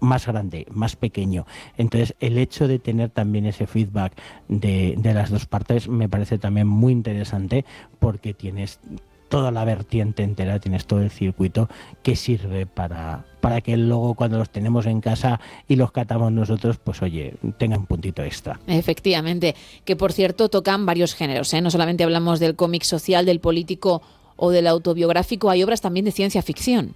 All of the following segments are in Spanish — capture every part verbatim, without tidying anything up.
más grande, más pequeño. Entonces, el hecho de tener también ese feedback de, de las dos partes me parece también muy interesante, porque tienes toda la vertiente entera, tienes todo el circuito que sirve para, para que luego cuando los tenemos en casa y los catamos nosotros, pues oye, tenga un puntito extra. Efectivamente, que por cierto tocan varios géneros, ¿eh? No solamente hablamos del cómic social, del político o del autobiográfico, hay obras también de ciencia ficción.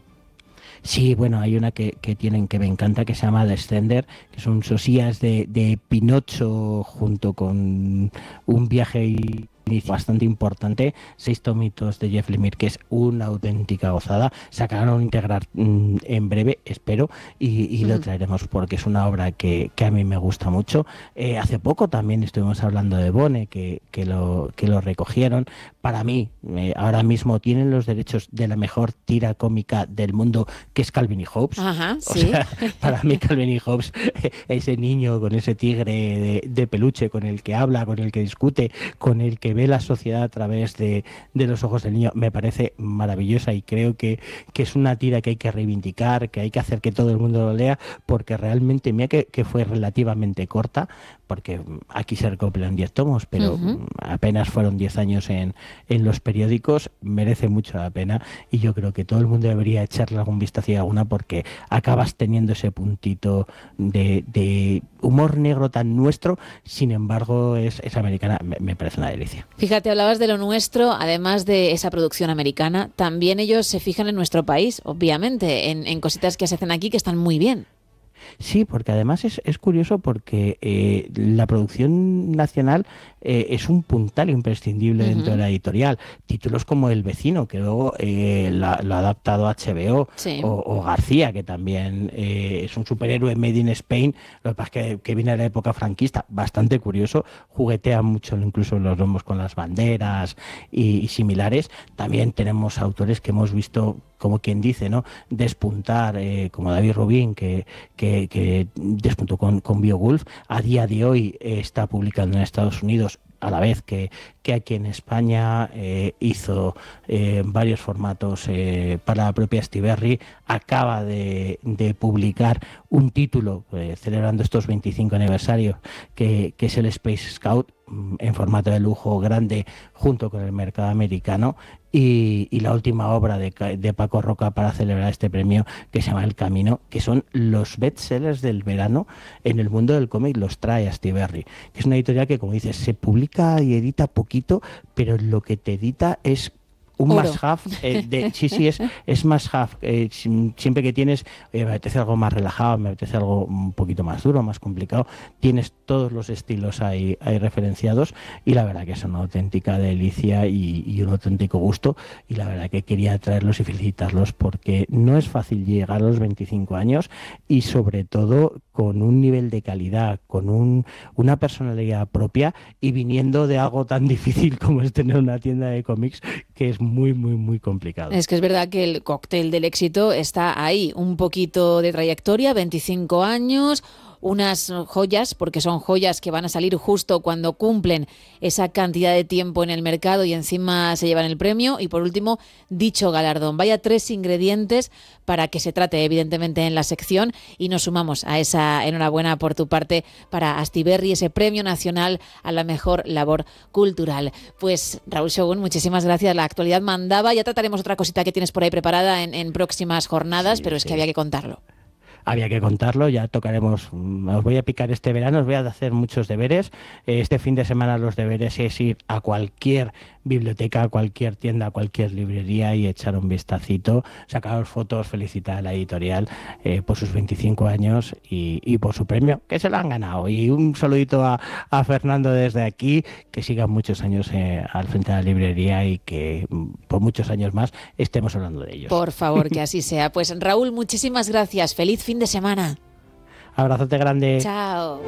Sí, bueno, hay una que, que tienen que me encanta, que se llama Descender, que son sosías de, de Pinocho junto con un viaje y bastante importante, seis tomitos de Jeff Lemire, que es una auténtica gozada. Se acabaron de integrar mmm, en breve, espero, y, y mm. lo traeremos porque es una obra que, que a mí me gusta mucho. Eh, hace poco también estuvimos hablando de Bone, que, que, lo, que lo recogieron. Para mí, eh, ahora mismo tienen los derechos de la mejor tira cómica del mundo, que es Calvin y Hobbes. Ajá, o ¿sí? sea, para mí Calvin y Hobbes, ese niño con ese tigre de, de peluche, con el que habla, con el que discute, con el que ve la sociedad a través de, de los ojos del niño, me parece maravillosa, y creo que, que es una tira que hay que reivindicar, que hay que hacer que todo el mundo lo lea, porque realmente, mira que, que fue relativamente corta, porque aquí se recopilan diez tomos, pero uh-huh. apenas fueron diez años en, en los periódicos, merece mucho la pena, y yo creo que todo el mundo debería echarle algún vistazo a alguna, porque acabas teniendo ese puntito de, de humor negro tan nuestro, sin embargo es, es americana, me, me parece una delicia. Fíjate, hablabas de lo nuestro, además de esa producción americana, también ellos se fijan en nuestro país, obviamente, en, en cositas que se hacen aquí que están muy bien. Sí, porque además es, es curioso porque eh, la producción nacional eh, es un puntal imprescindible uh-huh. dentro de la editorial. Títulos como El vecino, que luego eh, lo ha adaptado a H B O, sí. o, o García, que también eh, es un superhéroe made in Spain, lo que pasa es que, que viene de la época franquista, bastante curioso, juguetea mucho incluso los lomos con las banderas y, y similares. También tenemos autores que hemos visto, como quien dice, ¿no?, despuntar, eh, como David Rubin, que, que, que despuntó con, con Beowulf. A día de hoy eh, está publicando en Estados Unidos, a la vez que, que aquí en España eh, hizo eh, varios formatos eh, para la propia Astiberri. Acaba de, de publicar un título eh, celebrando estos veinticinco aniversarios, que, que es el Space Scout, en formato de lujo grande, junto con el mercado americano, y, y la última obra de, de Paco Roca para celebrar este premio, que se llama El Camino, que son los bestsellers del verano en el mundo del cómic, los trae Astiberri, que es una editorial que, como dices, se publica y edita poquito, pero lo que te edita es un must-have, eh, de, sí, sí, es, es must-have, eh, siempre que tienes, eh, me apetece algo más relajado, me apetece algo un poquito más duro, más complicado, tienes todos los estilos ahí, ahí referenciados, y la verdad que es una auténtica delicia y, y un auténtico gusto, y la verdad que quería traerlos y felicitarlos, porque no es fácil llegar a los veinticinco años, y sobre todo con un nivel de calidad, con un, una personalidad propia, y viniendo de algo tan difícil como es tener una tienda de cómics, que es muy, muy, muy complicado. Es que es verdad que el cóctel del éxito está ahí, un poquito de trayectoria, veinticinco años, unas joyas, porque son joyas que van a salir justo cuando cumplen esa cantidad de tiempo en el mercado y encima se llevan el premio, y por último, dicho galardón. Vaya tres ingredientes para que se trate evidentemente en la sección, y nos sumamos a esa enhorabuena por tu parte para Astiberri, ese premio nacional a la mejor labor cultural. Pues Raúl Shogun, muchísimas gracias. La actualidad mandaba, ya trataremos otra cosita que tienes por ahí preparada en, en próximas jornadas, sí, pero es sí. que había que contarlo. Había que contarlo, ya tocaremos, os voy a picar este verano, os voy a hacer muchos deberes. Este fin de semana los deberes es ir a cualquier biblioteca, a cualquier tienda, a cualquier librería y echar un vistacito, sacaros fotos, felicitar a la editorial eh, por sus veinticinco años y, y por su premio, que se lo han ganado. Y un saludito a, a Fernando desde aquí, que siga muchos años eh, al frente de la librería y que por muchos años más estemos hablando de ellos. Por favor, que así sea. Pues Raúl, muchísimas gracias. Feliz fin de semana. Abrazote grande. Chao.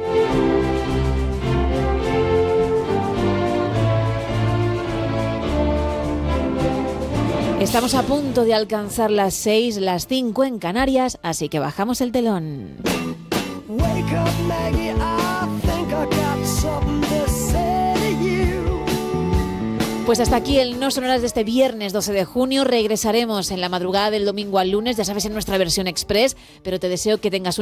Estamos a punto de alcanzar las seis, las cinco en Canarias, así que bajamos el telón. Wake up, Maggie, I think I got something to say to you. Pues hasta aquí el No Sonoras de este viernes doce de junio. Regresaremos en la madrugada del domingo al lunes, ya sabes, en nuestra versión express, pero te deseo que tengas un